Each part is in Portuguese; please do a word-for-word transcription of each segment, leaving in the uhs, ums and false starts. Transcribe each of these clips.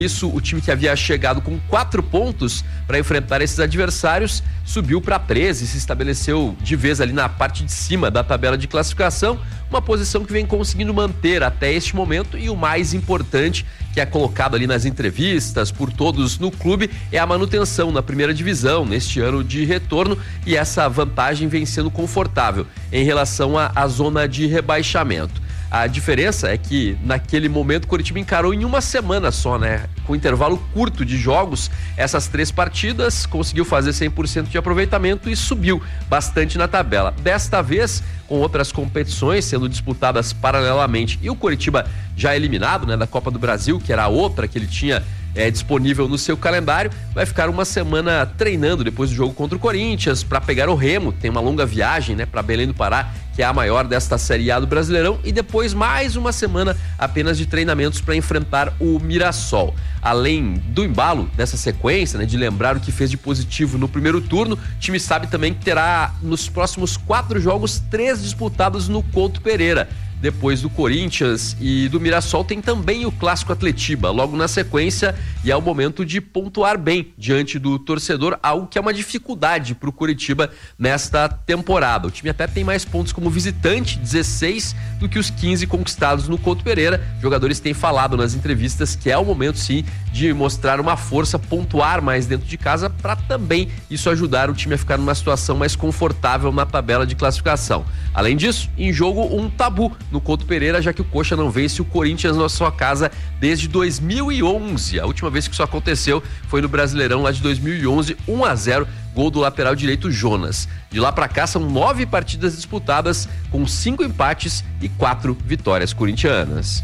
isso, o time que havia chegado com quatro pontos para enfrentar esses adversários subiu para treze, se estabeleceu de vez ali na parte de cima da tabela de classificação, uma posição que vem conseguindo manter até este momento, e o mais importante, que é colocado ali nas entrevistas por todos no clube, é a manutenção na primeira divisão neste ano de retorno, e essa vantagem vem sendo confortável em relação à, à zona de rebaixamento. A diferença é que, naquele momento, o Coritiba encarou em uma semana só, né? Com intervalo curto de jogos, essas três partidas, conseguiu fazer cem por cento de aproveitamento e subiu bastante na tabela. Desta vez, com outras competições sendo disputadas paralelamente, e o Coritiba já eliminado, né, da Copa do Brasil, que era a outra que ele tinha É, disponível no seu calendário, vai ficar uma semana treinando depois do jogo contra o Corinthians para pegar o Remo. Tem uma longa viagem, né, para Belém do Pará, que é a maior desta Série A do Brasileirão, e depois mais uma semana apenas de treinamentos para enfrentar o Mirassol. Além do embalo dessa sequência, né, de lembrar o que fez de positivo no primeiro turno, o time sabe também que terá nos próximos quatro jogos três disputados no Couto Pereira. Depois do Corinthians e do Mirassol, tem também o Clássico Atletiba logo na sequência, e é o momento de pontuar bem diante do torcedor, algo que é uma dificuldade para o Coritiba nesta temporada. O time até tem mais pontos como visitante, dezesseis, do que os quinze conquistados no Couto Pereira. Jogadores têm falado nas entrevistas que é o momento, sim, de mostrar uma força, pontuar mais dentro de casa, para também isso ajudar o time a ficar numa situação mais confortável na tabela de classificação. Além disso, em jogo, um tabu no Couto Pereira, já que o Coxa não vence o Corinthians na sua casa desde dois mil e onze. A última vez que isso aconteceu foi no Brasileirão lá de dois mil e onze, um a zero, gol do lateral direito Jonas. De lá pra cá são nove partidas disputadas, com cinco empates e quatro vitórias corintianas.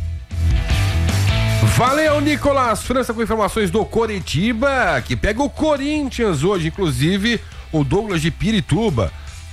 Valeu, Nicolas França, com informações do Coritiba, que pega o Corinthians hoje, inclusive o Douglas de Pirituba.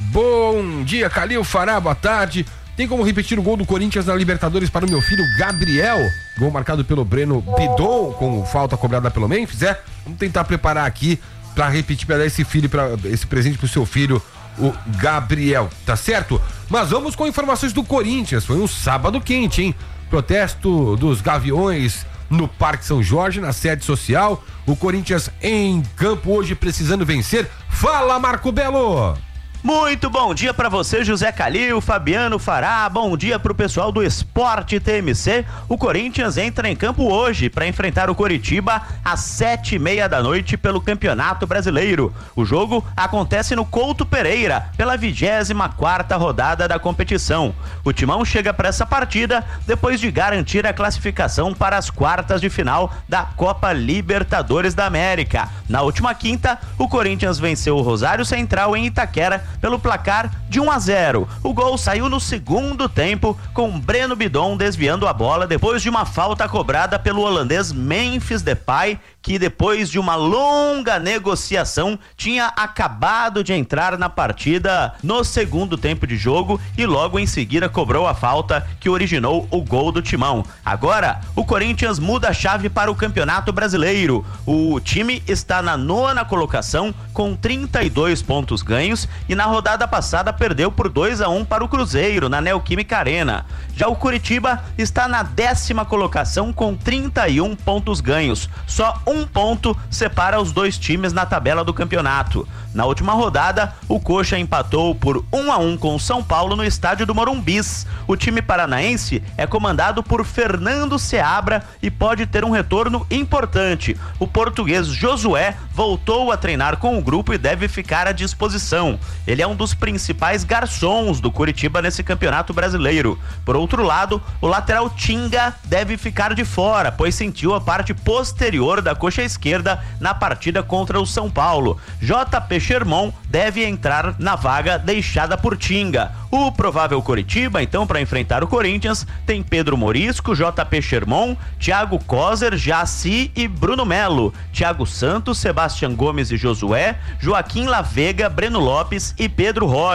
Bom dia, Calil Fará, boa tarde. Tem como repetir o gol do Corinthians na Libertadores para o meu filho Gabriel? Gol marcado pelo Breno Bidon, com falta cobrada pelo Memphis, é? Vamos tentar preparar aqui para repetir, para dar esse filho, para esse presente pro seu filho, o Gabriel, tá certo? Mas vamos com informações do Corinthians. Foi um sábado quente, hein? Protesto dos Gaviões no Parque São Jorge, na sede social. O Corinthians em campo hoje precisando vencer. Fala, Marco Belo! Muito bom dia para você, José Calil, Fabiano Fará, bom dia pro pessoal do Esporte T M C. O Corinthians entra em campo hoje para enfrentar o Coritiba às sete e meia da noite pelo Campeonato Brasileiro. O jogo acontece no Couto Pereira, pela vigésima quarta rodada da competição. O Timão chega para essa partida depois de garantir a classificação para as quartas de final da Copa Libertadores da América. Na última quinta, o Corinthians venceu o Rosário Central em Itaquera pelo placar de um a zero. O gol saiu no segundo tempo, com Breno Bidon desviando a bola depois de uma falta cobrada pelo holandês Memphis Depay, que depois de uma longa negociação tinha acabado de entrar na partida no segundo tempo de jogo e logo em seguida cobrou a falta que originou o gol do Timão. Agora, o Corinthians muda a chave para o Campeonato Brasileiro. O time está na nona colocação com trinta e dois pontos ganhos e na rodada passada perdeu por dois a um para o Cruzeiro na Neoquímica Arena. Já o Coritiba está na décima colocação com trinta e um pontos ganhos. Só um ponto separa os dois times na tabela do campeonato. Na última rodada, o Coxa empatou por um a um com o São Paulo no estádio do Morumbis. O time paranaense é comandado por Fernando Seabra e pode ter um retorno importante. O português Josué voltou a treinar com o grupo e deve ficar à disposição. Ele é um dos principais garçons do Coritiba nesse campeonato brasileiro. Por outro lado, o lateral Tinga deve ficar de fora, pois sentiu a parte posterior da coxa esquerda na partida contra o São Paulo. J P Sherman deve entrar na vaga deixada por Tinga. O provável Coritiba, então, para enfrentar o Corinthians, tem Pedro Morisco, J P Sherman, Thiago Coser, Jaci e Bruno Melo, Thiago Santos, Sebastião Gomes e Josué, Joaquim Lavega, Breno Lopes e Pedro Rocha.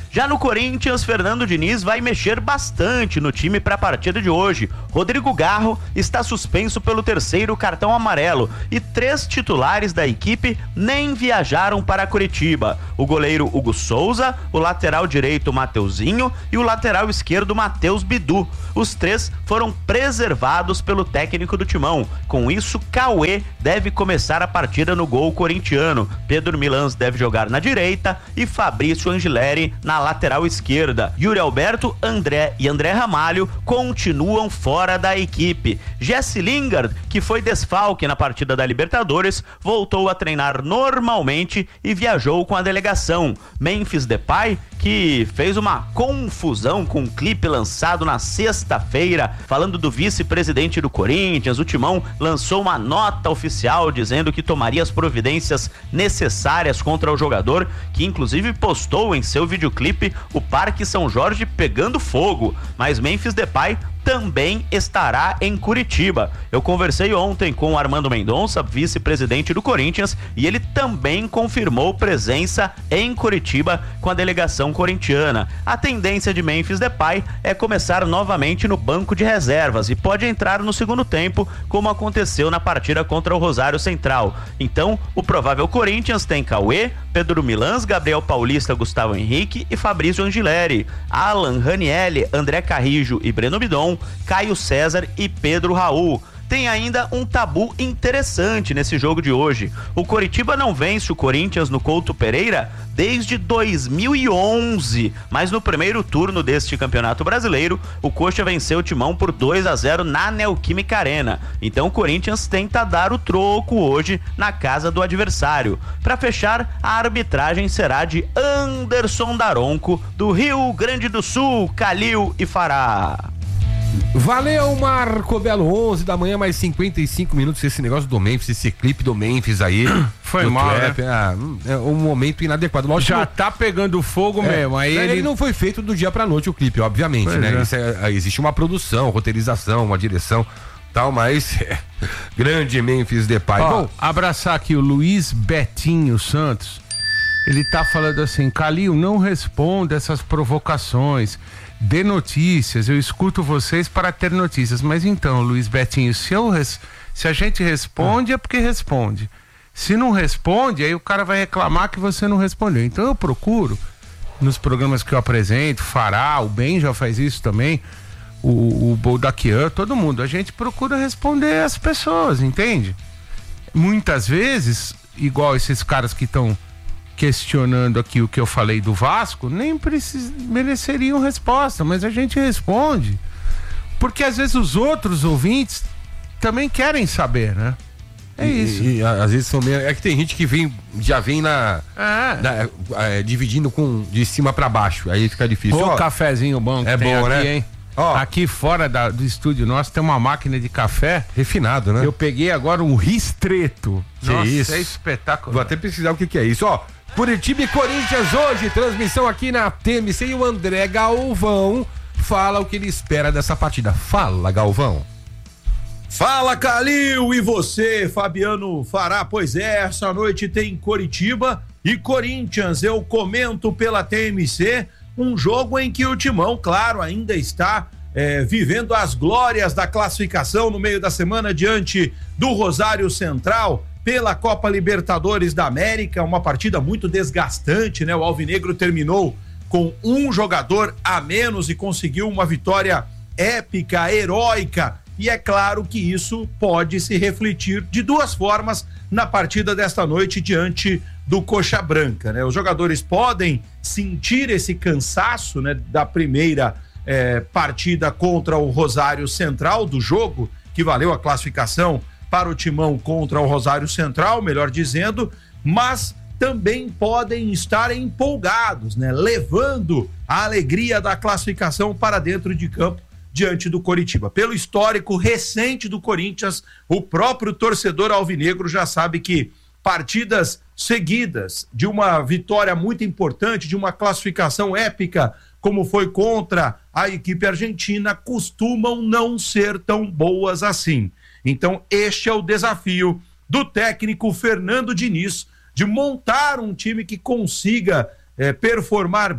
Já no Corinthians, Fernando Diniz vai mexer bastante no time para a partida de hoje. Rodrigo Garro está suspenso pelo terceiro cartão amarelo e três titulares da equipe nem viajaram para Curitiba. O goleiro Hugo Souza, o lateral direito Mateuzinho e o lateral esquerdo Matheus Bidu. Os três foram preservados pelo técnico do Timão. Com isso, Cauê deve começar a partida no gol corintiano. Pedro Milans deve jogar na direita e Fabrício Angileri na lateral esquerda. Yuri Alberto, André e André Ramalho continuam fora da equipe. Jesse Lingard, que foi desfalque na partida da Libertadores, voltou a treinar normalmente e viajou com a delegação. Memphis Depay, que fez uma confusão com um clipe lançado na sexta-feira, falando do vice-presidente do Corinthians, o Timão lançou uma nota oficial dizendo que tomaria as providências necessárias contra o jogador, que inclusive postou em seu videoclipe o Parque São Jorge pegando fogo. Mas Memphis Depay também estará em Curitiba. Eu conversei ontem com o Armando Mendonça, vice-presidente do Corinthians, e ele também confirmou presença em Curitiba com a delegação corintiana. A tendência de Memphis Depay é começar novamente no banco de reservas e pode entrar no segundo tempo, como aconteceu na partida contra o Rosário Central. Então, o provável Corinthians tem Cauê, Pedro Milans, Gabriel Paulista, Gustavo Henrique e Fabrício Angileri, Alan, Ranielli, André Carrijo e Breno Bidon, Caio César e Pedro Raul. Tem ainda um tabu interessante nesse jogo de hoje. O Coritiba não vence o Corinthians no Couto Pereira desde dois mil e onze, mas no primeiro turno deste Campeonato Brasileiro, o Coxa venceu o Timão por dois a zero na Neoquímica Arena. Então o Corinthians tenta dar o troco hoje na casa do adversário. Para fechar, a arbitragem será de Anderson Daronco, do Rio Grande do Sul, Calil e Fará. Valeu, Marco Belo, onze da manhã, mais cinquenta e cinco minutos. Esse negócio do Memphis, esse clipe do Memphis aí. Foi mal, trap, né? Ah, é um momento inadequado. Lógico, já tá pegando fogo é, mesmo. Aí ele... ele não foi feito do dia pra noite o clipe, obviamente, pois né? É. Isso é, existe uma produção, roteirização, uma direção, tal, mas é, grande Memphis Depay. Ó, Bom, abraçar aqui o Luiz Betinho Santos. Ele tá falando assim: Calil, não responda essas provocações. Dê notícias, eu escuto vocês para ter notícias. Mas então, Luiz Betinho, se, eu res... se a gente responde, ah. é porque responde. Se não responde, aí o cara vai reclamar que você não respondeu. Então eu procuro, nos programas que eu apresento, Fará, o Ben já faz isso também, o, o Boldaquian, todo mundo, a gente procura responder as pessoas, entende? Muitas vezes, igual esses caras que estão questionando aqui o que eu falei do Vasco, nem precis... mereceriam resposta, mas a gente responde, porque às vezes os outros ouvintes também querem saber, né? É e, isso. E, e, às vezes são meio... É que tem gente que vem, já vem na, é. na é, dividindo com, de cima pra baixo, aí fica difícil. Pô, Ó, cafezinho bom que é tem bom, aqui, né? Hein? Ó, aqui fora da, do estúdio nosso tem uma máquina de café refinado, né? Eu peguei agora um Ristretto. Que Nossa, isso? é espetáculo. Vou até pesquisar o que, que é isso. Ó, Curitiba e Corinthians hoje, transmissão aqui na T M C, e o André Galvão fala o que ele espera dessa partida. Fala, Galvão. Fala, Calil, e você, Fabiano Fará? Pois é, essa noite tem Coritiba e Corinthians. Eu comento pela T M C um jogo em que o Timão, claro, ainda está é, vivendo as glórias da classificação no meio da semana diante do Rosário Central pela Copa Libertadores da América, uma partida muito desgastante, né? O Alvinegro terminou com um jogador a menos e conseguiu uma vitória épica, heróica, e é claro que isso pode se refletir de duas formas na partida desta noite diante do Coxa Branca, né? Os jogadores podem sentir esse cansaço, né, da primeira eh, partida contra o Rosário Central, do jogo que valeu a classificação para o Timão contra o Rosário Central, melhor dizendo, mas também podem estar empolgados, né, levando a alegria da classificação para dentro de campo diante do Coritiba. Pelo histórico recente do Corinthians, o próprio torcedor alvinegro já sabe que partidas seguidas de uma vitória muito importante, de uma classificação épica, como foi contra a equipe argentina, costumam não ser tão boas assim. Então, este é o desafio do técnico Fernando Diniz, de montar um time que consiga eh, performar bem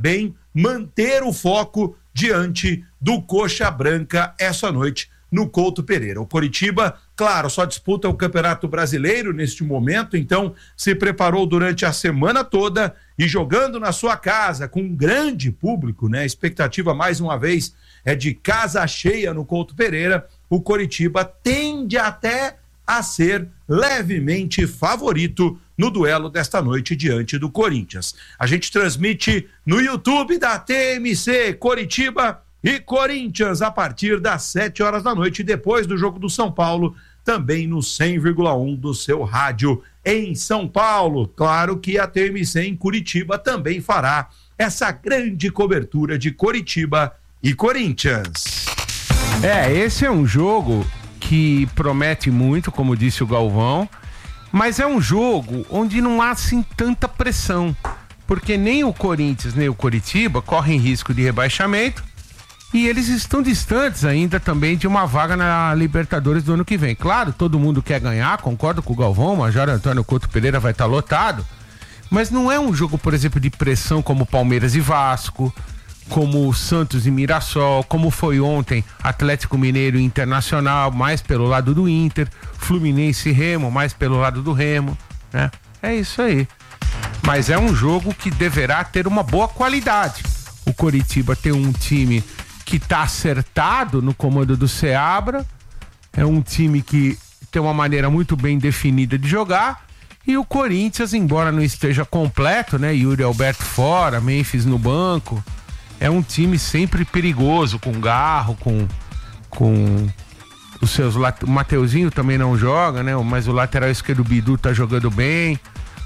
manter o foco diante do Coxa Branca essa noite no Couto Pereira. O Coritiba, claro, só disputa o Campeonato Brasileiro neste momento, então se preparou durante a semana toda e jogando na sua casa com um grande público, né? A expectativa mais uma vez é de casa cheia no Couto Pereira. O Coritiba tende até a ser levemente favorito no duelo desta noite diante do Corinthians. A gente transmite no YouTube da T M C Coritiba e Corinthians a partir das sete horas da noite, depois do jogo do São Paulo, também no cem vírgula um do seu rádio em São Paulo. Claro que a T M C em Curitiba também fará essa grande cobertura de Coritiba e Corinthians. É, esse é um jogo que promete muito, como disse o Galvão, mas é um jogo onde não há assim tanta pressão, porque nem o Corinthians nem o Coritiba correm risco de rebaixamento e eles estão distantes ainda também de uma vaga na Libertadores do ano que vem. Claro, todo mundo quer ganhar, concordo com o Galvão, o Major Antônio Couto Pereira vai estar lotado, mas não é um jogo, por exemplo, de pressão como Palmeiras e Vasco, como Santos e Mirassol, como foi ontem Atlético Mineiro e Internacional, mais pelo lado do Inter, Fluminense e Remo, mais pelo lado do Remo, né? É isso aí. Mas é um jogo que deverá ter uma boa qualidade. O Coritiba tem um time que está acertado no comando do Seabra, é um time que tem uma maneira muito bem definida de jogar, e o Corinthians, embora não esteja completo, né? Yuri Alberto fora, Memphis no banco, é um time sempre perigoso, com Garro, com, com os seus... O Mateuzinho também não joga, né? Mas o lateral esquerdo, Bidu, tá jogando bem.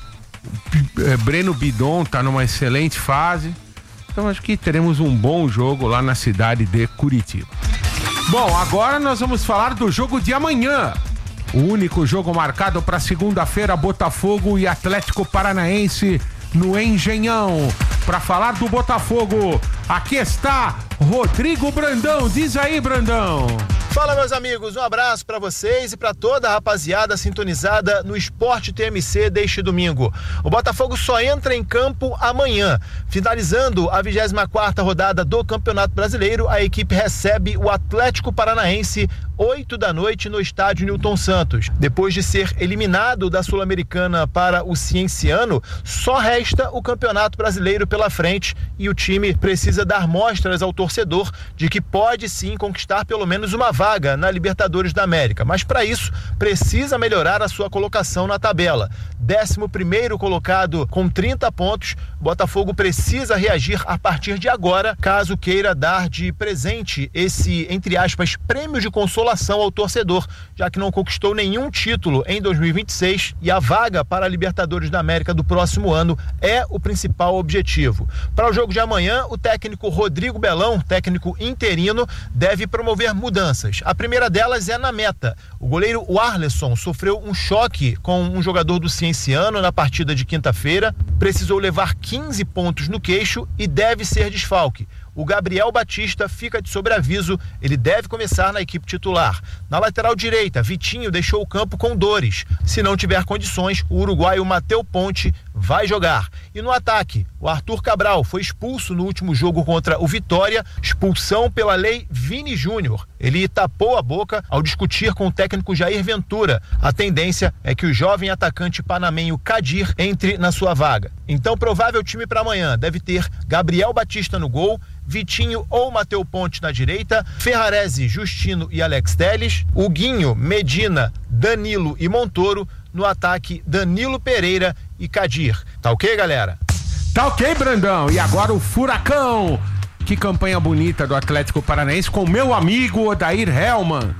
O Breno Bidon tá numa excelente fase. Então acho que teremos um bom jogo lá na cidade de Curitiba. Bom, agora nós vamos falar do jogo de amanhã. O único jogo marcado para segunda-feira, Botafogo e Atlético Paranaense no Engenhão. Para falar do Botafogo, aqui está Rodrigo Brandão. Diz aí, Brandão. Fala, meus amigos, um abraço para vocês e para toda a rapaziada sintonizada no Esporte T M C deste domingo. O Botafogo só entra em campo amanhã. Finalizando a vigésima quarta rodada do Campeonato Brasileiro, a equipe recebe o Atlético Paranaense oito da noite no estádio Newton Santos. Depois de ser eliminado da Sul-Americana para o Cienciano, só resta o Campeonato Brasileiro pela frente e o time precisa dar mostras ao torcedor de que pode sim conquistar pelo menos uma vaga na Libertadores da América, mas para isso precisa melhorar a sua colocação na tabela. décimo primeiro colocado com trinta pontos, Botafogo precisa reagir a partir de agora, caso queira dar de presente esse, entre aspas, prêmio de consolação ao torcedor, já que não conquistou nenhum título em dois mil e vinte e seis e a vaga para a Libertadores da América do próximo ano é o principal objetivo. Para o jogo de amanhã, o técnico Rodrigo Belão, técnico interino, deve promover mudanças. A primeira delas é na meta. O goleiro Warleson sofreu um choque com um jogador do Cienciano na partida de quinta-feira, precisou levar quinze pontos no queixo e deve ser desfalque. O Gabriel Batista fica de sobreaviso, ele deve começar na equipe titular. Na lateral direita, Vitinho deixou o campo com dores. Se não tiver condições, o uruguaio Mateu Ponte vai jogar. E no ataque, o Arthur Cabral foi expulso no último jogo contra o Vitória, expulsão pela lei Vini Júnior. Ele tapou a boca ao discutir com o técnico Jair Ventura. A tendência é que o jovem atacante panamenho Kadir entre na sua vaga. Então, provável time para amanhã deve ter Gabriel Batista no gol, Vitinho ou Mateu Ponte na direita, Ferrarese, Justino e Alex Telles, Huguinho, Medina, Danilo e Montoro, no ataque Danilo Pereira e Kadir. Tá ok, galera? Tá ok, Brandão. E agora o Furacão. Que campanha bonita do Atlético Paranaense com meu amigo Odair Hellman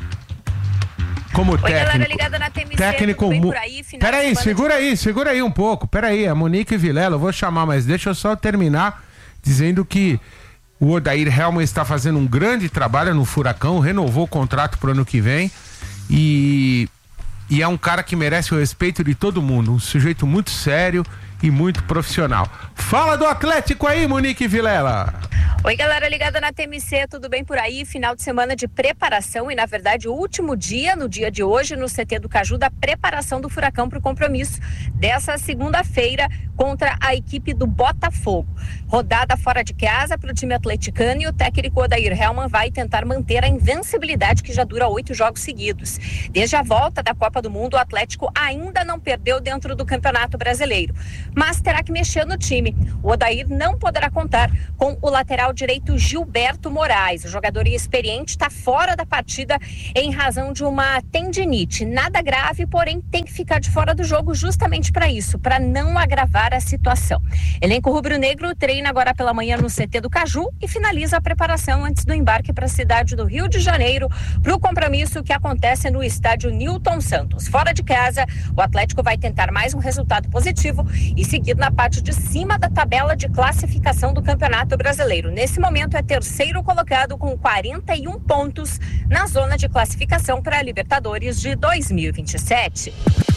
como Oi, técnico. Galera ligada na T M C, técnico tudo bem mu... por aí? Final Peraí, de semana segura de... aí, segura aí um pouco. Peraí, a Monique Vilela, eu vou chamar, mas deixa eu só terminar dizendo que o Odair Hellman está fazendo um grande trabalho no Furacão, renovou o contrato pro ano que vem e, e é um cara que merece o respeito de todo mundo, um sujeito muito sério e muito profissional. Fala do Atlético aí, Monique Vilela. Oi, galera ligada na T M C, tudo bem por aí? Final de semana de preparação e, na verdade, o último dia, no dia de hoje, no C T do Caju, da preparação do Furacão para o compromisso dessa segunda-feira contra a equipe do Botafogo. Rodada fora de casa para o time atleticano e o técnico Odair Hellmann vai tentar manter a invencibilidade que já dura oito jogos seguidos. Desde a volta da Copa do Mundo, o Atlético ainda não perdeu dentro do Campeonato Brasileiro, mas terá que mexer no time. O Odair não poderá contar com o lateral direito Gilberto Moraes. O jogador experiente está fora da partida em razão de uma tendinite. Nada grave, porém tem que ficar de fora do jogo justamente para isso, para não agravar a situação. Elenco rubro-negro treina agora pela manhã no C T do Caju e finaliza a preparação antes do embarque para a cidade do Rio de Janeiro para o compromisso que acontece no estádio Newton Santos. Fora de casa, o Atlético vai tentar mais um resultado positivo e seguir na parte de cima da tabela de classificação do Campeonato Brasileiro. Nesse momento é terceiro colocado com quarenta e um pontos na zona de classificação para a Libertadores de dois mil e vinte e sete.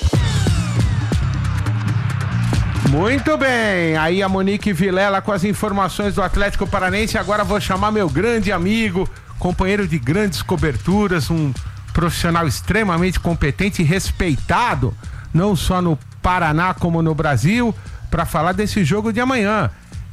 Muito bem, aí a Monique Vilela com as informações do Atlético Paranaense. Agora vou chamar meu grande amigo, companheiro de grandes coberturas, um profissional extremamente competente e respeitado, não só no Paraná como no Brasil, para falar desse jogo de amanhã.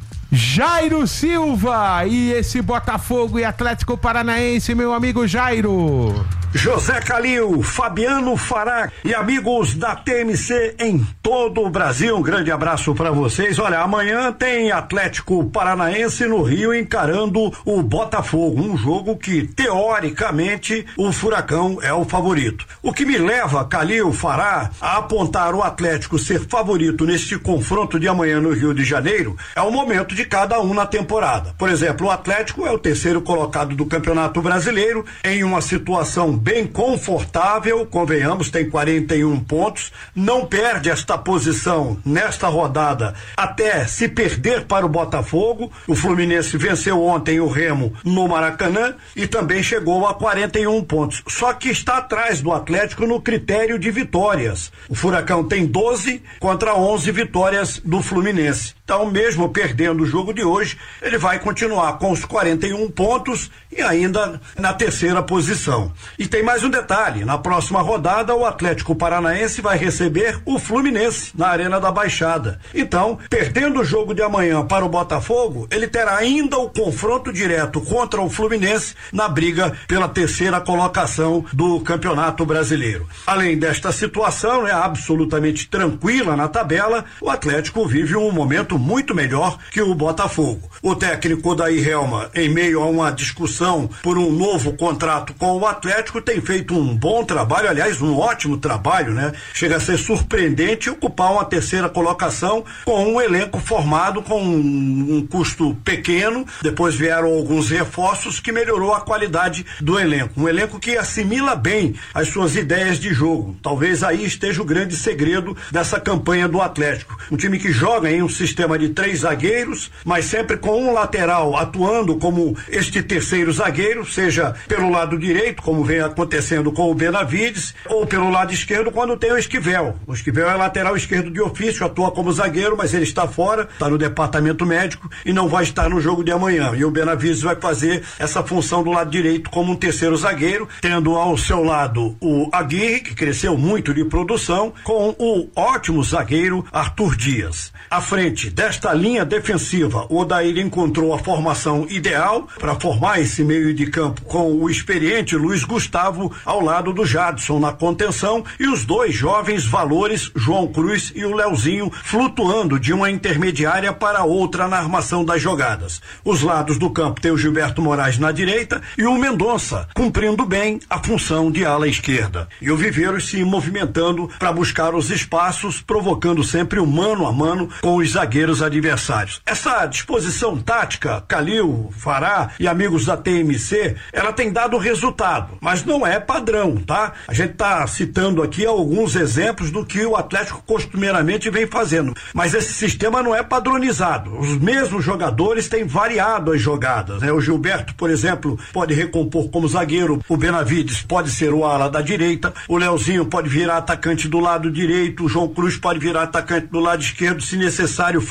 Jairo Silva e esse Botafogo e Atlético Paranaense, meu amigo Jairo. José Calil, Fabiano Fará e amigos da T M C em todo o Brasil, um grande abraço para vocês. Olha, amanhã tem Atlético Paranaense no Rio encarando o Botafogo, um jogo que teoricamente o Furacão é o favorito. O que me leva, Calil, Fará, a apontar o Atlético ser favorito neste confronto de amanhã no Rio de Janeiro é o momento de cada um na temporada. Por exemplo, o Atlético é o terceiro colocado do Campeonato Brasileiro em uma situação bem confortável, convenhamos, tem quarenta e um pontos, não perde esta posição nesta rodada até se perder para o Botafogo. O Fluminense venceu ontem o Remo no Maracanã e também chegou a quarenta e um pontos, só que está atrás do Atlético no critério de vitórias. O Furacão tem doze contra onze vitórias do Fluminense. Então, mesmo perdendo o jogo de hoje, ele vai continuar com os quarenta e um pontos e ainda na terceira posição. E tem mais um detalhe, na próxima rodada o Atlético Paranaense vai receber o Fluminense na Arena da Baixada. Então, perdendo o jogo de amanhã para o Botafogo, ele terá ainda o confronto direto contra o Fluminense na briga pela terceira colocação do Campeonato Brasileiro. Além desta situação, é absolutamente tranquila na tabela, o Atlético vive um momento muito melhor que o Botafogo. O técnico Odair Hellmann, em meio a uma discussão por um novo contrato com o Atlético, tem feito um bom trabalho, aliás, um ótimo trabalho, né? Chega a ser surpreendente ocupar uma terceira colocação com um elenco formado com um, um custo pequeno. Depois vieram alguns reforços que melhorou a qualidade do elenco. Um elenco que assimila bem as suas ideias de jogo. Talvez aí esteja o grande segredo dessa campanha do Atlético. Um time que joga em um sistema de três zagueiros, mas sempre com um lateral atuando como este terceiro zagueiro, seja pelo lado direito, como vem acontecendo com o Benavides, ou pelo lado esquerdo quando tem o Esquivel. O Esquivel é lateral esquerdo de ofício, atua como zagueiro, mas ele está fora, está no departamento médico e não vai estar no jogo de amanhã. E o Benavides vai fazer essa função do lado direito como um terceiro zagueiro, tendo ao seu lado o Aguirre, que cresceu muito de produção, com o ótimo zagueiro Arthur Dias. À frente desta linha defensiva, o Odair encontrou a formação ideal para formar esse meio de campo com o experiente Luiz Gustavo ao lado do Jadson na contenção e os dois jovens valores, João Cruz e o Leozinho, flutuando de uma intermediária para outra na armação das jogadas. Os lados do campo tem o Gilberto Moraes na direita e o Mendonça, cumprindo bem a função de ala esquerda. E o Viveiros se movimentando para buscar os espaços, provocando sempre o mano a mano com os zagueiros adversários. Essa disposição tática, Calil, Fará e amigos da T M C, ela tem dado resultado, mas não é padrão, tá? A gente está citando aqui alguns exemplos do que o Atlético costumeiramente vem fazendo, mas esse sistema não é padronizado. Os mesmos jogadores têm variado as jogadas, né? O Gilberto, por exemplo, pode recompor como zagueiro, o Benavides pode ser o ala da direita, o Leozinho pode virar atacante do lado direito, o João Cruz pode virar atacante do lado esquerdo, se necessário for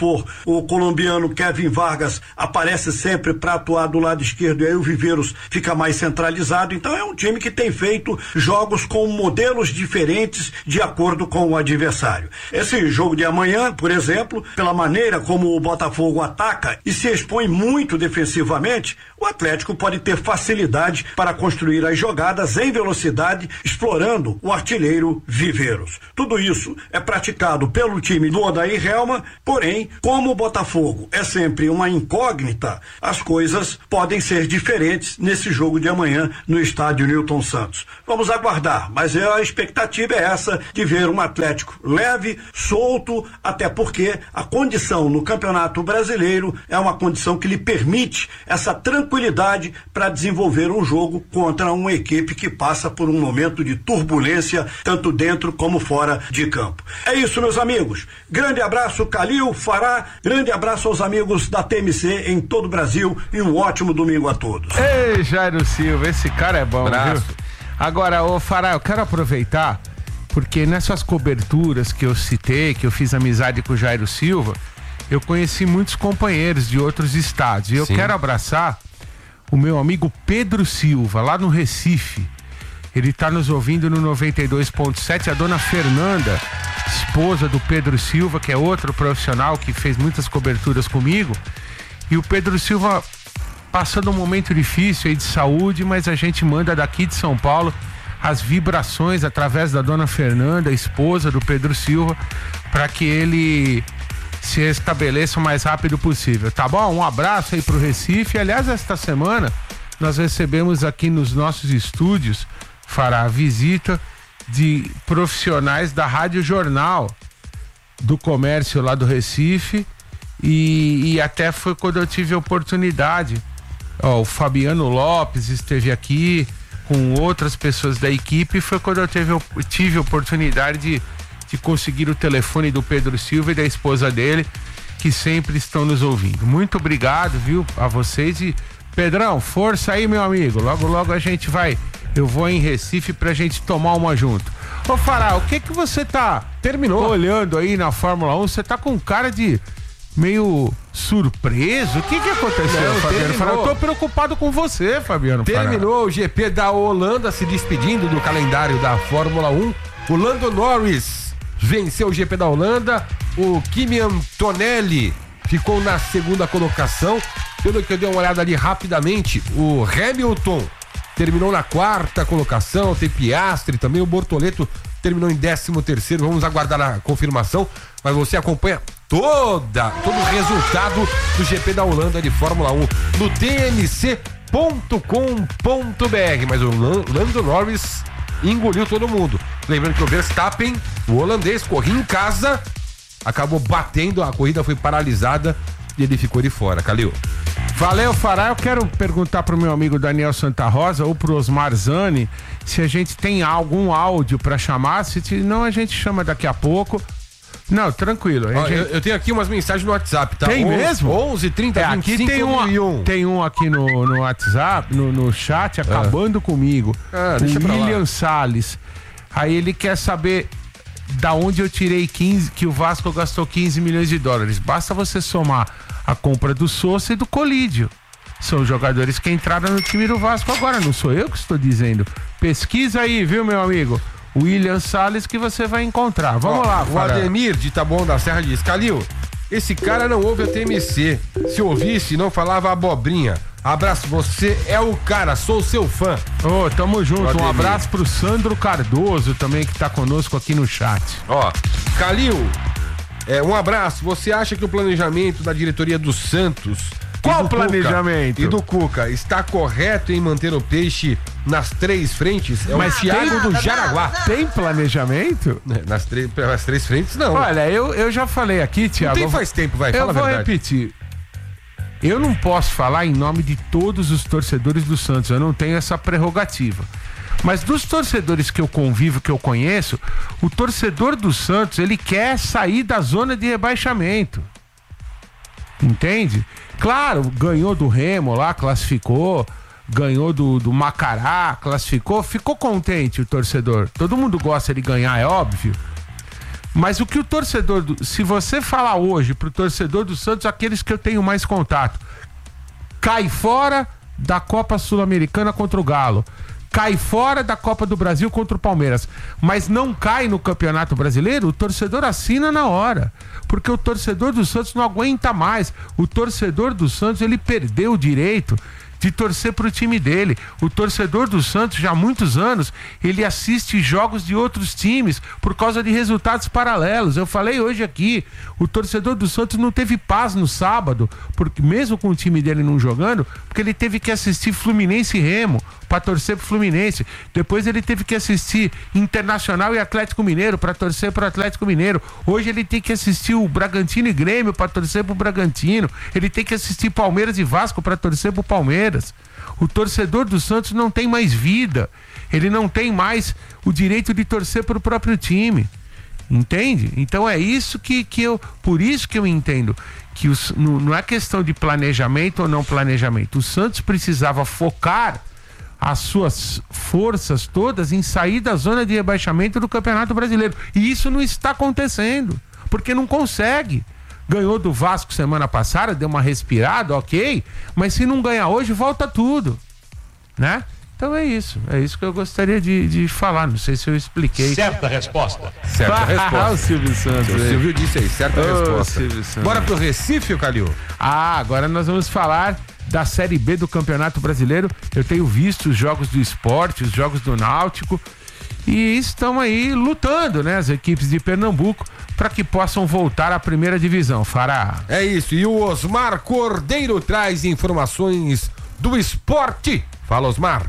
for, o colombiano Kevin Vargas aparece sempre para atuar do lado esquerdo e aí o Viveiros fica mais centralizado. Então é um time que tem feito jogos com modelos diferentes de acordo com o adversário. Esse jogo de amanhã, por exemplo, pela maneira como o Botafogo ataca e se expõe muito defensivamente, o Atlético pode ter facilidade para construir as jogadas em velocidade, explorando o artilheiro Viveiros. Tudo isso é praticado pelo time do Odair Helma, porém, como o Botafogo é sempre uma incógnita, as coisas podem ser diferentes nesse jogo de amanhã no estádio Newton Santos. Vamos aguardar, mas a expectativa é essa de ver um Atlético leve, solto, até porque a condição no Campeonato Brasileiro é uma condição que lhe permite essa tranquilidade para desenvolver um jogo contra uma equipe que passa por um momento de turbulência, tanto dentro como fora de campo. É isso, meus amigos. Grande abraço, Calil, Fará, grande abraço aos amigos da T M C em todo o Brasil e um ótimo domingo a todos. Ei, Jairo Silva, esse cara é bom, Braço. viu? Agora, ô Fará, eu quero aproveitar, porque nessas coberturas que eu citei, que eu fiz amizade com o Jairo Silva, eu conheci muitos companheiros de outros estados. E eu Sim. quero abraçar o meu amigo Pedro Silva, lá no Recife. Ele está nos ouvindo no noventa e dois ponto sete. A dona Fernanda, esposa do Pedro Silva, que é outro profissional que fez muitas coberturas comigo. E o Pedro Silva passando um momento difícil aí de saúde, mas a gente manda daqui de São Paulo as vibrações através da dona Fernanda, esposa do Pedro Silva, para que ele se estabeleça o mais rápido possível, tá bom? Um abraço aí pro Recife. Aliás, esta semana nós recebemos aqui nos nossos estúdios, fará a visita de profissionais da Rádio Jornal do Comércio lá do Recife e, e até foi quando eu tive a oportunidade. Ó, o Fabiano Lopes esteve aqui com outras pessoas da equipe, foi quando eu teve, eu tive a oportunidade de, de conseguir o telefone do Pedro Silva e da esposa dele, que sempre estão nos ouvindo. Muito obrigado, viu, a vocês. E Pedrão, força aí, meu amigo, logo logo a gente vai, eu vou em Recife pra gente tomar uma junto. Ô Fará, o que que você tá Terminou. olhando aí na Fórmula um? Você tá com cara de meio surpreso? O que que aconteceu, Não, Fabiano terminou. Fará? Eu tô preocupado com você, Fabiano Fará. Terminou o G P da Holanda, se despedindo do calendário da Fórmula um. O Lando Norris venceu o G P da Holanda. O Kimi Antonelli ficou na segunda colocação. Pelo que eu dei uma olhada ali rapidamente, o Hamilton terminou na quarta colocação. Tem Piastri também. O Bortoleto terminou em décimo terceiro. Vamos aguardar a confirmação. Mas você acompanha toda, todo o resultado do G P da Holanda de Fórmula um no T M C ponto com ponto B R. Mas o Lando Norris engoliu todo mundo. Lembrando que o Verstappen, o holandês, corria em casa, acabou batendo, a corrida foi paralisada e ele ficou de fora. Calil. Valeu, Fará. Eu quero perguntar pro meu amigo Daniel Santa Rosa ou pro Osmar Zani se a gente tem algum áudio pra chamar. Se não, a gente chama daqui a pouco. Não, tranquilo. Ó, gente... eu, eu tenho aqui umas mensagens no WhatsApp, tá? Tem onze, mesmo? onze, trinta, é, vinte e aqui cinco, tem um, mil e um. tem um aqui no, no WhatsApp, no, no chat, acabando comigo. Ah, deixa o pra lá. William Salles. Aí ele quer saber da onde eu tirei quinze, que o Vasco gastou quinze milhões de dólares. Basta você somar a compra do Sousa e do Colídio. São jogadores que entraram no time do Vasco agora, não sou eu que estou dizendo. Pesquisa aí, viu, meu amigo? William Salles, que você vai encontrar. Vamos Ó, lá, o Fará. Ademir de Taboão da Serra diz: Calil, esse cara não ouve a T M C. Se ouvisse, não falava abobrinha. Abraço, você é o cara, sou seu fã. Ô, tamo junto. Um Ademir. abraço pro Sandro Cardoso também, que tá conosco aqui no chat. Ó, Calil, é, um abraço. Você acha que o planejamento da diretoria do Santos... e Qual do Cuca- planejamento? e do Cuca está correto em manter o Peixe nas três frentes? É Mas o Thiago tem- do Jaraguá. Tem planejamento? Nas, três, nas três frentes, não. Olha, eu, eu já falei aqui, Thiago. tem eu vou- faz tempo, vai, Eu fala a vou verdade. repetir. Eu não posso falar em nome de todos os torcedores do Santos, eu não tenho essa prerrogativa. Mas dos torcedores que eu convivo, que eu conheço, o torcedor do Santos, ele quer sair da zona de rebaixamento. Entende? Claro, ganhou do Remo lá, classificou, ganhou do, do Macará, classificou, ficou contente o torcedor. Todo mundo gosta de ganhar, é óbvio. Mas o que o torcedor do, se você falar hoje pro torcedor do Santos, aqueles que eu tenho mais contato, cai fora da Copa Sul-Americana contra o Galo, cai fora da Copa do Brasil contra o Palmeiras, mas não cai no Campeonato Brasileiro, o torcedor assina na hora, porque o torcedor do Santos não aguenta mais. O torcedor do Santos, ele perdeu o direito de torcer pro time dele. O torcedor do Santos, já há muitos anos, ele assiste jogos de outros times por causa de resultados paralelos. Eu falei hoje aqui, o torcedor do Santos não teve paz no sábado, porque mesmo com o time dele não jogando, porque ele teve que assistir Fluminense e Remo para torcer pro Fluminense. Depois ele teve que assistir Internacional e Atlético Mineiro para torcer pro Atlético Mineiro. Hoje ele tem que assistir o Bragantino e Grêmio para torcer pro Bragantino. Ele tem que assistir Palmeiras e Vasco para torcer pro Palmeiras. O torcedor do Santos não tem mais vida, ele não tem mais o direito de torcer para o próprio time, entende? Então é isso que, que eu, por isso que eu entendo que os, não, não é questão de planejamento ou não planejamento. O Santos precisava focar as suas forças todas em sair da zona de rebaixamento do Campeonato Brasileiro, e isso não está acontecendo, porque não consegue. Ganhou do Vasco semana passada, deu uma respirada, ok, mas se não ganhar hoje, volta tudo, né? Então é isso, é isso que eu gostaria de, de falar, não sei se eu expliquei. Certa resposta. Certa Ah, resposta. o Silvio Santos. O Silvio disse aí, certa Ô, resposta. Silvio Santos. Bora pro Recife, Calil? Ah, agora nós vamos falar da Série B do Campeonato Brasileiro. Eu tenho visto os jogos do Sport, os jogos do Náutico, e estão aí lutando, né, as equipes de Pernambuco, para que possam voltar à primeira divisão. Fará. É isso, e o Osmar Cordeiro traz informações do esporte. Fala, Osmar.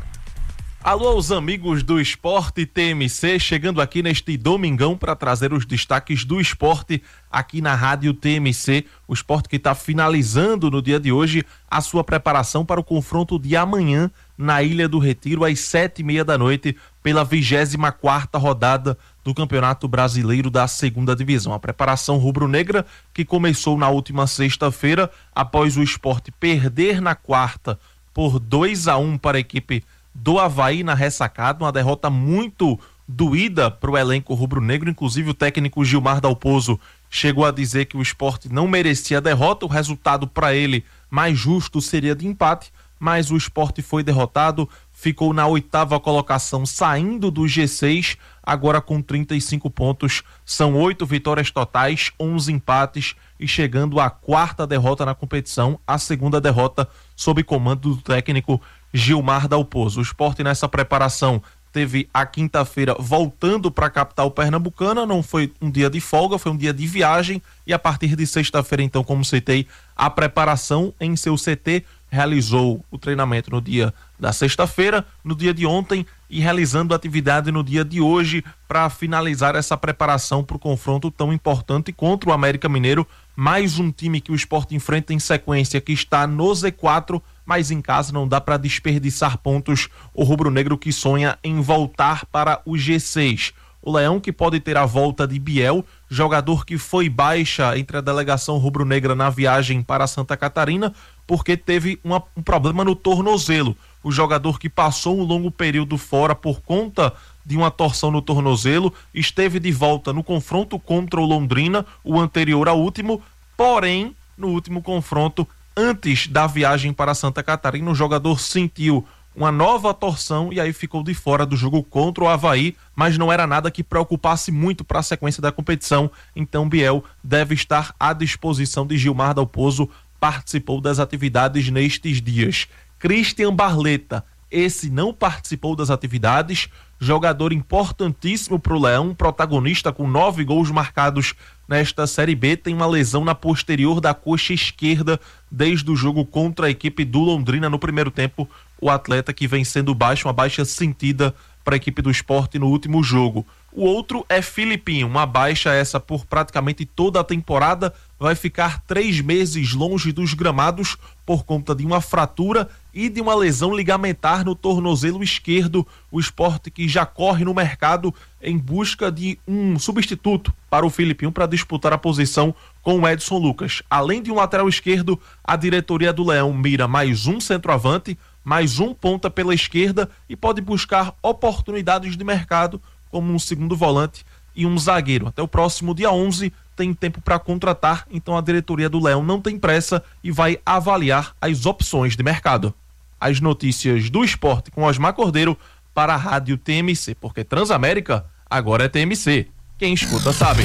Alô, os amigos do Esporte T M C, chegando aqui neste domingão para trazer os destaques do esporte aqui na Rádio T M C, o esporte que está finalizando no dia de hoje a sua preparação para o confronto de amanhã na Ilha do Retiro, às sete e meia da noite, pela vigésima quarta rodada do Campeonato Brasileiro da Segunda Divisão. A preparação rubro-negra que começou na última sexta-feira, após o esporte perder na quarta por dois a um para a equipe do Avaí na ressacada, uma derrota muito doída para o elenco rubro-negro. Inclusive o técnico Gilmar Dalpozo chegou a dizer que o esporte não merecia a derrota, o resultado para ele mais justo seria de empate, mas o esporte foi derrotado, ficou na oitava colocação, saindo do G seis, agora com trinta e cinco pontos, são oito vitórias totais, onze empates e chegando à quarta derrota na competição, a segunda derrota sob comando do técnico Gilmar Dalpozo. O esporte nessa preparação teve a quinta-feira voltando para a capital pernambucana, não foi um dia de folga, foi um dia de viagem, e a partir de sexta-feira, então, como citei, a preparação em seu C T, realizou o treinamento no dia da sexta-feira, no dia de ontem, e realizando a atividade no dia de hoje para finalizar essa preparação para o confronto tão importante contra o América Mineiro, mais um time que o esporte enfrenta em sequência, que está no Z quatro, mas em casa não dá para desperdiçar pontos. O rubro-negro que sonha em voltar para o G seis. O Leão que pode ter a volta de Biel, jogador que foi baixa entre a delegação rubro-negra na viagem para Santa Catarina, porque teve uma, um problema no tornozelo. O jogador que passou um longo período fora por conta de uma torção no tornozelo, esteve de volta no confronto contra o Londrina, o anterior ao último, porém, no último confronto, antes da viagem para Santa Catarina, o jogador sentiu uma nova torção e aí ficou de fora do jogo contra o Avaí, mas não era nada que preocupasse muito para a sequência da competição, então Biel deve estar à disposição de Gilmar Dalpozo, participou das atividades nestes dias. Christian Barleta, esse não participou das atividades, jogador importantíssimo para o Leão, protagonista com nove gols marcados nesta Série B, tem uma lesão na posterior da coxa esquerda desde o jogo contra a equipe do Londrina no primeiro tempo. O atleta que vem sendo baixo, uma baixa sentida para a equipe do esporte no último jogo. O outro é Filipinho, uma baixa essa por praticamente toda a temporada, vai ficar três meses longe dos gramados por conta de uma fratura e de uma lesão ligamentar no tornozelo esquerdo. O esporte que já corre no mercado em busca de um substituto para o Filipinho para disputar a posição com o Edson Lucas. Além de um lateral esquerdo, a diretoria do Leão mira mais um centroavante, mais um ponta pela esquerda e pode buscar oportunidades de mercado como um segundo volante, e um zagueiro. Até o próximo dia onze tem tempo para contratar, então a diretoria do Leão não tem pressa e vai avaliar as opções de mercado. As notícias do esporte com Osmar Cordeiro para a Rádio T M C, porque Transamérica agora é T M C. Quem escuta sabe.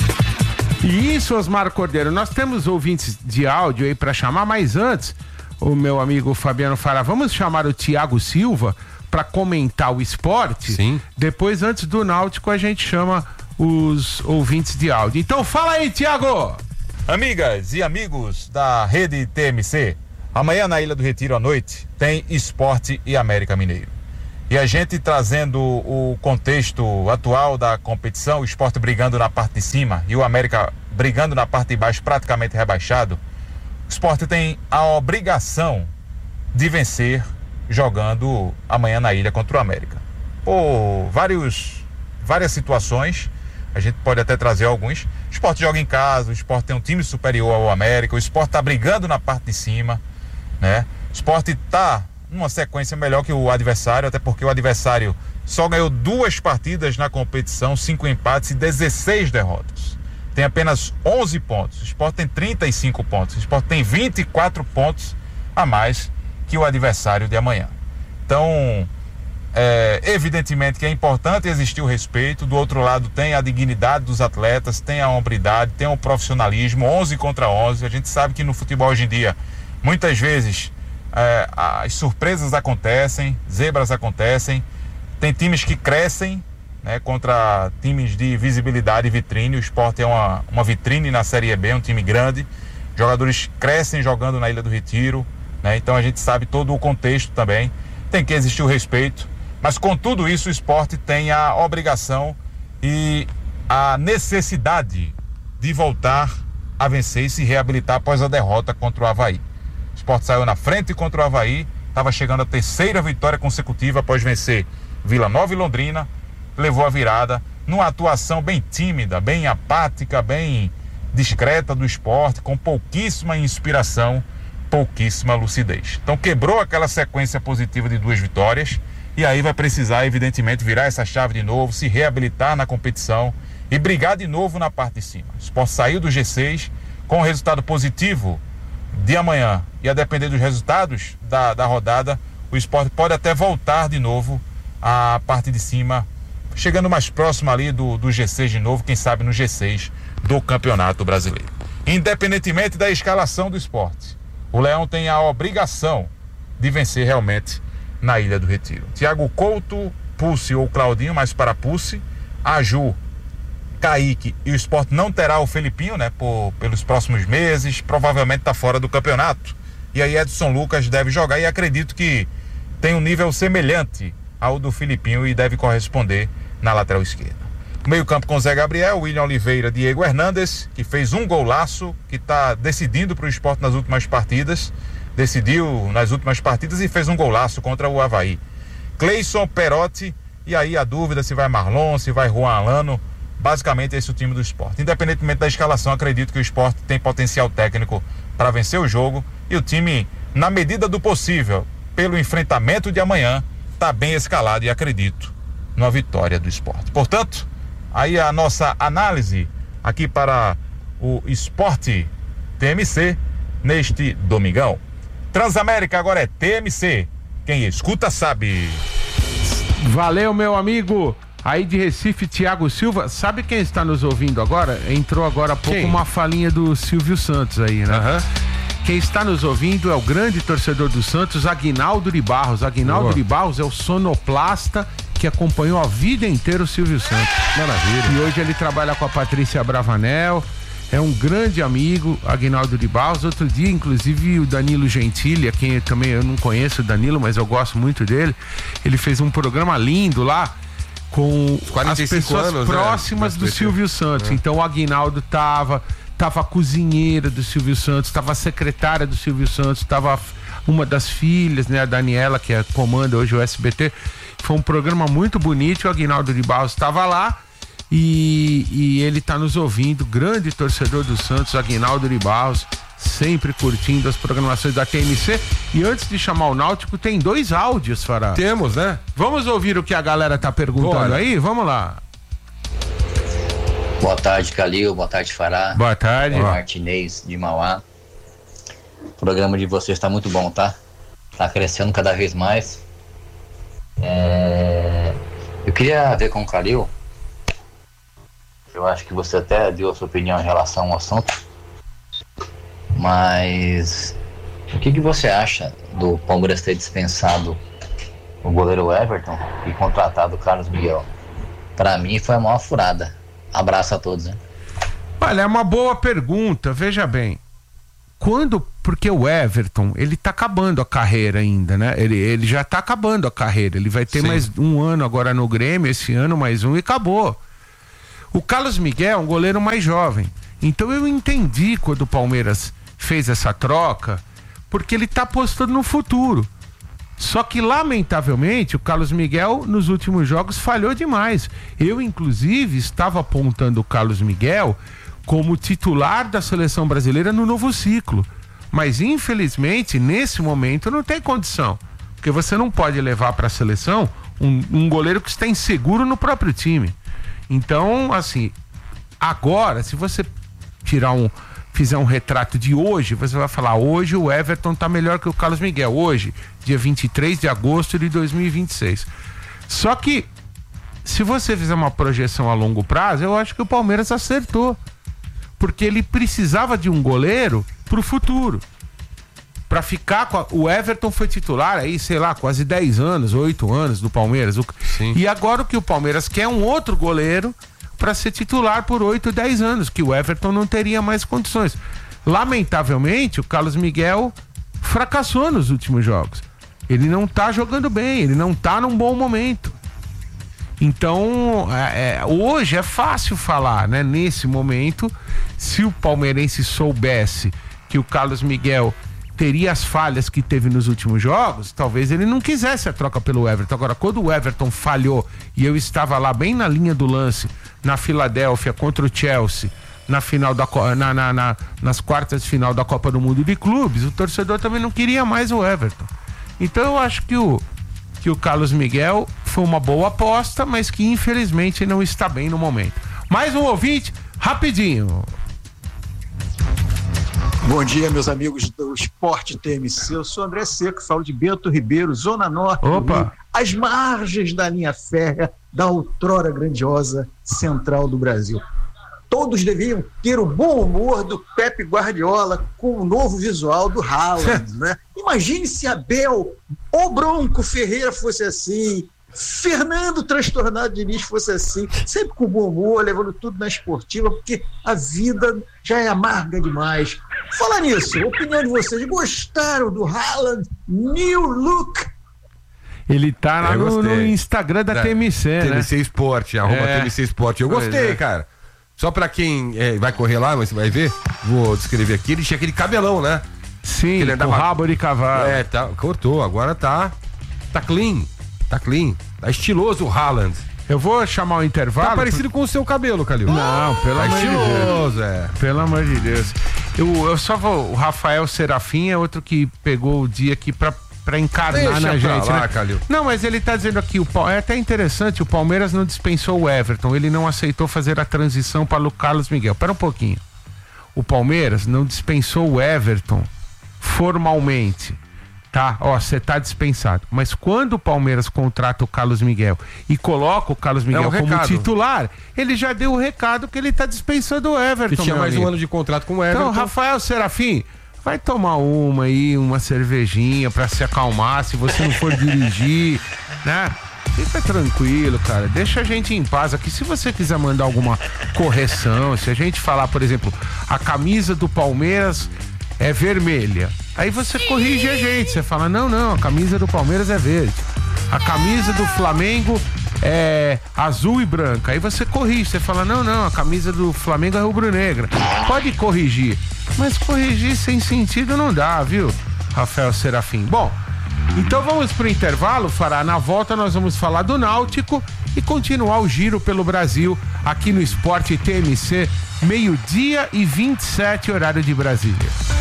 Isso, Osmar Cordeiro. Nós temos ouvintes de áudio aí para chamar, mas antes, o meu amigo Fabiano Fará, vamos chamar o Thiago Silva para comentar o esporte? Sim. Depois, antes do Náutico, a gente chama os ouvintes de áudio. Então fala aí, Thiago! Amigas e amigos da Rede T M C, amanhã na Ilha do Retiro à noite tem Esporte e América Mineiro. E a gente trazendo o contexto atual da competição, o Esporte brigando na parte de cima e o América brigando na parte de baixo, praticamente rebaixado, o Esporte tem a obrigação de vencer jogando amanhã na ilha contra o América. Por vários, várias situações, a gente pode até trazer alguns. O Esporte joga em casa, o Esporte tem um time superior ao América, o Esporte está brigando na parte de cima, né? O Esporte está numa sequência melhor que o adversário, até porque o adversário só ganhou duas partidas na competição, cinco empates e dezesseis derrotas. Tem apenas onze pontos. O Esporte tem trinta e cinco pontos. O Esporte tem vinte e quatro pontos a mais que o adversário de amanhã. Então, é, evidentemente que é importante existir o respeito. Do outro lado tem a dignidade dos atletas, tem a hombridade, tem o profissionalismo, onze contra onze. A gente sabe que no futebol hoje em dia, muitas vezes, é, as surpresas acontecem, zebras acontecem. Tem times que crescem, né, contra times de visibilidade e vitrine. O Sport é uma, uma vitrine na Série B, um time grande. Jogadores crescem jogando na Ilha do Retiro, né? Então a gente sabe todo o contexto também. Tem que existir o respeito, mas com tudo isso o Sport tem a obrigação e a necessidade de voltar a vencer e se reabilitar após a derrota contra o Avaí. O Sport saiu na frente contra o Avaí, estava chegando a terceira vitória consecutiva após vencer Vila Nova e Londrina, levou a virada numa atuação bem tímida, bem apática, bem discreta do Sport, com pouquíssima inspiração, pouquíssima lucidez. Então quebrou aquela sequência positiva de duas vitórias e aí vai precisar, evidentemente, virar essa chave de novo, se reabilitar na competição e brigar de novo na parte de cima. O Sport saiu do G seis com o resultado positivo de amanhã e a depender dos resultados da, da rodada, o Sport pode até voltar de novo à parte de cima, chegando mais próximo ali do, do G seis de novo, quem sabe no G seis do Campeonato Brasileiro. Independentemente da escalação do Sport, o Leão tem a obrigação de vencer realmente na Ilha do Retiro. Thiago Couto, Pulse ou Claudinho, mas para Pulse, Aju, Kaique e o Sport não terá o Felipinho, né, por, pelos próximos meses, provavelmente está fora do campeonato. E aí Edson Lucas deve jogar e acredito que tem um nível semelhante ao do Filipinho e deve corresponder na lateral esquerda. Meio campo com Zé Gabriel, William Oliveira, Diego Hernandes, que fez um golaço, que está decidindo para o Sport nas últimas partidas, decidiu nas últimas partidas e fez um golaço contra o Avaí. Cleison, Perotti, e aí a dúvida se vai Marlon, se vai Juan Alano, basicamente esse é o time do Sport. Independentemente da escalação, acredito que o Sport tem potencial técnico para vencer o jogo e o time, na medida do possível, pelo enfrentamento de amanhã, está bem escalado e acredito numa vitória do Sport. Portanto, aí a nossa análise aqui para o Esporte T M C neste domingão. Transamérica agora é T M C. Quem escuta sabe. Valeu, meu amigo. Aí de Recife, Thiago Silva. Sabe quem está nos ouvindo agora? Entrou agora há pouco quem? Uma falinha do Silvio Santos aí, né? Aham. Uhum. Quem está nos ouvindo é o grande torcedor do Santos, Aguinaldo de Barros. Aguinaldo Boa. de Barros é o sonoplasta que acompanhou a vida inteira o Silvio Santos. Maravilha. E hoje ele trabalha com a Patrícia Bravanel. É um grande amigo, Aguinaldo de Barros. Outro dia, inclusive, o Danilo Gentili, a quem eu também eu não conheço o Danilo, mas eu gosto muito dele. Ele fez um programa lindo lá com as pessoas anos, próximas, né, do Silvio Santos. É. Então o Aguinaldo tava... Tava a cozinheira do Silvio Santos, tava a secretária do Silvio Santos, tava uma das filhas, né, a Daniela, que é, comanda hoje o S B T. Foi um programa muito bonito, o Aguinaldo de Barros estava lá e, e ele tá nos ouvindo, grande torcedor do Santos, Aguinaldo de Barros, sempre curtindo as programações da T M C. E antes de chamar o Náutico, tem dois áudios, Fará. Temos, né? Vamos ouvir o que a galera tá perguntando Bora. aí? Vamos lá. Boa tarde, Calil. Boa tarde, Fará. Boa tarde. É Martinez de Mauá. O programa de vocês está muito bom, tá? Tá crescendo cada vez mais. É... Eu queria ver com o Calil. Eu acho que você até deu a sua opinião em relação ao assunto. Mas o que, que você acha do Palmeiras ter dispensado o goleiro Everton e contratado o Carlos Miguel? Para mim foi a maior furada. Abraço a todos, né? Olha, é uma boa pergunta, veja bem. Quando, porque o Everton, ele tá acabando a carreira ainda, né? Ele, ele já tá acabando a carreira, ele vai ter Sim. mais um ano agora no Grêmio, esse ano mais um e acabou. O Carlos Miguel é um goleiro mais jovem, então eu entendi quando o Palmeiras fez essa troca, porque ele tá apostando no futuro. Só que, lamentavelmente, o Carlos Miguel, nos últimos jogos, falhou demais. Eu, inclusive, estava apontando o Carlos Miguel como titular da seleção brasileira no novo ciclo. Mas, infelizmente, nesse momento, não tem condição. Porque você não pode levar para a seleção um, um goleiro que está inseguro no próprio time. Então, assim, agora, se você tirar um... fizer um retrato de hoje, você vai falar, hoje o Everton tá melhor que o Carlos Miguel, hoje, dia vinte e três de agosto de dois mil e vinte e seis. Só que, se você fizer uma projeção a longo prazo, eu acho que o Palmeiras acertou, porque ele precisava de um goleiro pro futuro, pra ficar com a... o Everton foi titular aí, sei lá, quase dez anos, oito anos do Palmeiras, o... e agora o que o Palmeiras quer é um outro goleiro para ser titular por oito, dez anos, que o Everton não teria mais condições. Lamentavelmente, o Carlos Miguel fracassou nos últimos jogos. Ele não tá jogando bem, ele não tá num bom momento. Então, é, é, hoje é fácil falar, né? Nesse momento, se o palmeirense soubesse que o Carlos Miguel teria as falhas que teve nos últimos jogos, talvez ele não quisesse a troca pelo Everton. Agora, quando o Everton falhou e eu estava lá bem na linha do lance, na Filadélfia contra o Chelsea, na final da, na, na, na, nas quartas de final da Copa do Mundo de Clubes, o torcedor também não queria mais o Everton. Então eu acho que o, que o Carlos Miguel foi uma boa aposta, mas que infelizmente não está bem no momento. Mais um ouvinte, rapidinho. Bom dia, meus amigos do Esporte T M C. Eu sou André Seco, falo de Bento Ribeiro, Zona Norte, Opa. às margens da linha férrea da outrora grandiosa Central do Brasil. Todos deviam ter o bom humor do Pepe Guardiola com o novo visual do Haaland, né? Imagine se Abel ou Bronco Ferreira fosse assim, Fernando Transtornado Diniz fosse assim, sempre com bom humor, levando tudo na esportiva, porque a vida já é amarga demais. Fala nisso, opinião de vocês, gostaram do Haaland New Look? Ele tá lá no, no Instagram da, da T M C, né? T M C Esporte, arroba é. T M C Esporte. Eu gostei, é. cara. Só pra quem é, vai correr lá, mas você vai ver, vou descrever aqui, ele tinha aquele cabelão, né? Sim, ele com rabo de cavalo. É, tá, cortou, agora tá, tá clean, tá clean, tá estiloso o Haaland. Eu vou chamar o intervalo. Tá parecido por... com o seu cabelo, Calil. Não, pelo tá amor de Deus. estiloso, é. Pelo amor de Deus. Eu, eu só vou, o Rafael Serafim é outro que pegou o dia aqui pra pra encarnar Deixa na gente, lá, né? Calil. Não, mas ele tá dizendo aqui, o, é até interessante, o Palmeiras não dispensou o Everton, ele não aceitou fazer a transição para o Carlos Miguel. Pera um pouquinho. O Palmeiras não dispensou o Everton formalmente, tá? Ó, você tá dispensado. Mas quando o Palmeiras contrata o Carlos Miguel e coloca o Carlos Miguel é um como recado. titular, ele já deu o recado que ele tá dispensando o Everton. Que tinha mais amigo. um ano de contrato com o Everton. Então, Rafael Serafim, vai tomar uma aí, uma cervejinha pra se acalmar, se você não for dirigir, né? Fica tranquilo, cara. Deixa a gente em paz aqui. Se você quiser mandar alguma correção, se a gente falar, por exemplo, a camisa do Palmeiras é vermelha, aí você corrige a gente. Você fala, não, não, a camisa do Palmeiras é verde. A camisa do Flamengo é azul e branca. Aí você corrige. Você fala, não, não, a camisa do Flamengo é rubro-negra. Pode corrigir. Mas corrigir sem sentido não dá, viu, Rafael Serafim? Bom, então vamos pro intervalo, Fará. Na volta nós vamos falar do Náutico e continuar o giro pelo Brasil aqui no Esporte T M C, meio-dia e vinte e sete, horário de Brasília.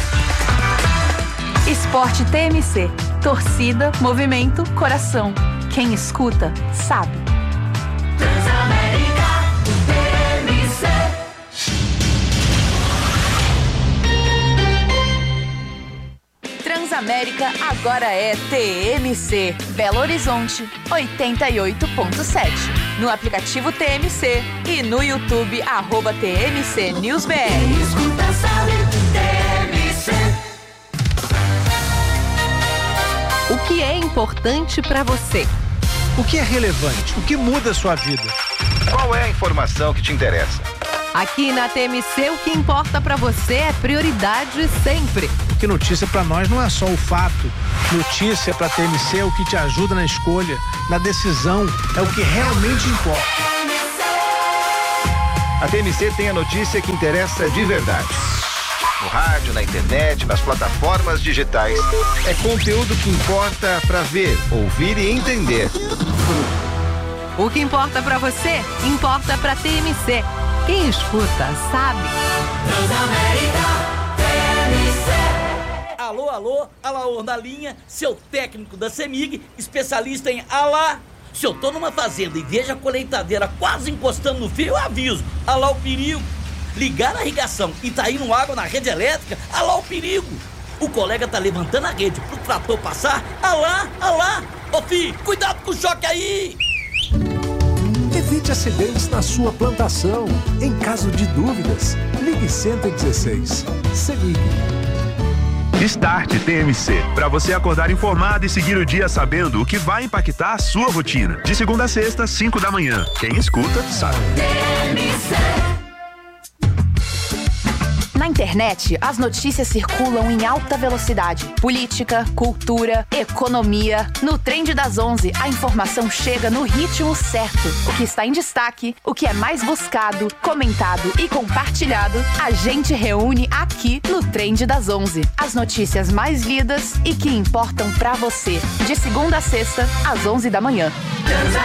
Esporte T M C. Torcida, movimento, coração. Quem escuta, sabe. Transamérica, T M C. Transamérica agora é T M C. Belo Horizonte, oitenta e oito ponto sete. No aplicativo T M C e no YouTube, arroba T M C News B R. Quem escuta sabe, T M C. O que é importante para você? O que é relevante? O que muda a sua vida? Qual é a informação que te interessa? Aqui na T M C, o que importa para você é prioridade sempre. Porque notícia para nós não é só o fato. Notícia para T M C é o que te ajuda na escolha, na decisão, é o que realmente importa. A T M C tem a notícia que interessa de verdade. No rádio, na internet, nas plataformas digitais. É conteúdo que importa para ver, ouvir e entender. O que importa para você, importa para T M C. Quem escuta, sabe. Transamérica, T M C. Alô, alô, Alaor na linha, seu técnico da CEMIG, especialista em alá. Se eu tô numa fazenda e vejo a colheitadeira quase encostando no fio, eu aviso. Alá o perigo. Ligar a irrigação e tá indo água na rede elétrica, alá o perigo. O colega tá levantando a rede pro trator passar, alá, alá. Ô filho, cuidado com o choque aí. Evite acidentes na sua plantação. Em caso de dúvidas, ligue cento e dezesseis. CEMIG. Start T M C, para você acordar informado e seguir o dia sabendo o que vai impactar a sua rotina. De segunda a sexta, cinco da manhã. Quem escuta, sabe. T M C. Na internet, as notícias circulam em alta velocidade. Política, cultura, economia. No Trend das onze, a informação chega no ritmo certo. O que está em destaque, o que é mais buscado, comentado e compartilhado, a gente reúne aqui no Trend das onze. As notícias mais lidas e que importam pra você. De segunda a sexta, às onze da manhã.